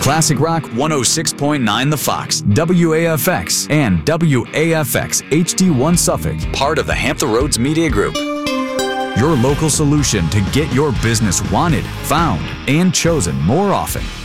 Classic Rock 106.9 The Fox, WAFX, and WAFX HD1 Suffolk, part of the Hampton Roads Media Group. Your local solution to get your business wanted, found, and chosen more often.